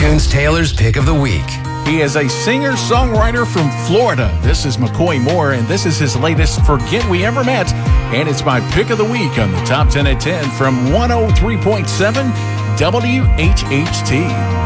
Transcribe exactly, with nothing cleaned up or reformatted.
iTunes Taylor's Pick of the Week. He is a singer-songwriter from Florida. This is McCoy Moore, and this is his latest Forget We Ever Met. And it's my pick of the week on the Top ten at ten from one oh three point seven W H H T.